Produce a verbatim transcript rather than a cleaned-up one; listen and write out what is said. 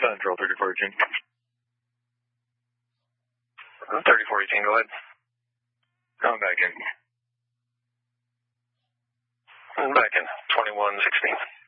Central, thirty-four eighteen. thirty-four eighteen, go ahead. Come back in. Back in, twenty-one sixteen.